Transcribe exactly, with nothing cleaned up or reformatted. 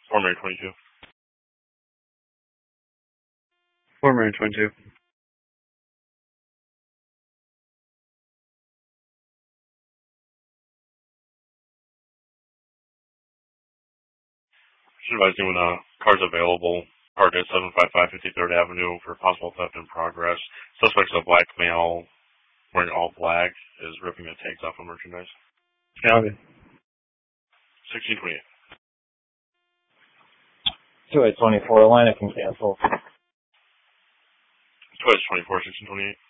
four Mary twenty-two. four Mary twenty-two. Just advising when a car's available, target seven five five fifty-third Avenue for possible theft in progress. Suspect's a black male wearing all black is ripping the tags off of merchandise. Copy. sixteen twenty-eight. two eight twenty-four, line I can cancel. two eight twenty-four, sixteen twenty-eight.